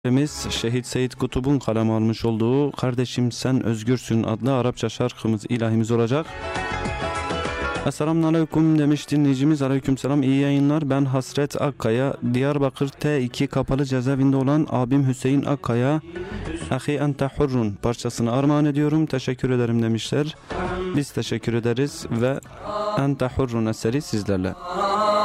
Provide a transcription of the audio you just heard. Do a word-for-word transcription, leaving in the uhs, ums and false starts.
Temiz Şehit Seyyid Kutub'un kaleme almış olduğu Kardeşim Sen Özgürsün adlı Arapça şarkımız, ilahimiz olacak. Esselamun Aleyküm demiş dinleyicimiz. Aleykümselam, iyi yayınlar. Ben Hasret Akkaya, Diyarbakır T iki kapalı cezaevinde olan abim Hüseyin Akkaya Ahi Ente Hurrun parçasını armağan ediyorum. Teşekkür ederim demişler. Biz teşekkür ederiz ve Ente Hurrun eseri sizlerle.